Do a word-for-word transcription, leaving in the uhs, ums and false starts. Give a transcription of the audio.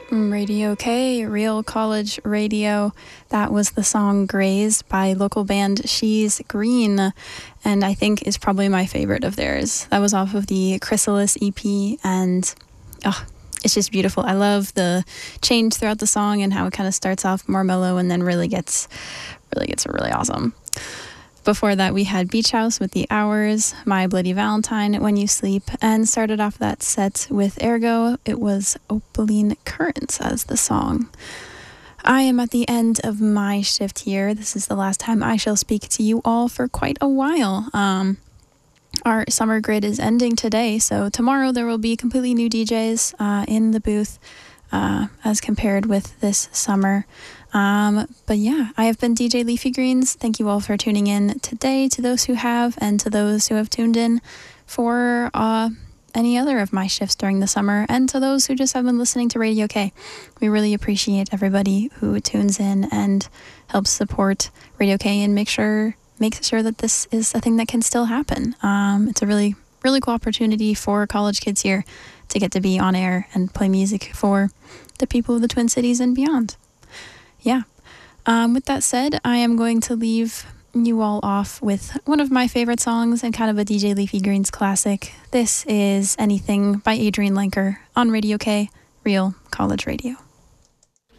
Radio K, Real College Radio. That was the song Graze by local band She's Green, and I think is probably my favorite of theirs. That was off of the Chrysalis E P, and oh, it's just beautiful. I love the change throughout the song and how it kind of starts off more mellow and then really gets, really gets really awesome. Before that, we had Beach House with The Hours, My Bloody Valentine, When You Sleep, and started off that set with Ergo. It was Opaline Currents as the song. I am at the end of my shift here. This is the last time I shall speak to you all for quite a while. Um, our summer grid is ending today, so tomorrow there will be completely new D Js uh, in the booth uh, as compared with this summer. Um, but yeah, I have been D J Leafy Greens. Thank you all for tuning in today, to those who have, and to those who have tuned in for uh, any other of my shifts during the summer, and to those who just have been listening to Radio K. We really appreciate everybody who tunes in and helps support Radio K and make sure makes sure that this is a thing that can still happen. Um, it's a really, really cool opportunity for college kids here to get to be on air and play music for the people of the Twin Cities and beyond. Yeah. Um, with that said, I am going to leave you all off with one of my favorite songs and kind of a D J Leafy Greens classic. This is Anything by Adrian Lenker on Radio K, Real College Radio.